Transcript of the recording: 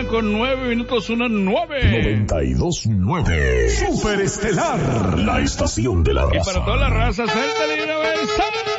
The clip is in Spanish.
mañana con 9 minutos, 1:09. 92.9. Superestelar, la estación de la raza. Y para toda la raza, suéltale una vez. ¡Vámonos!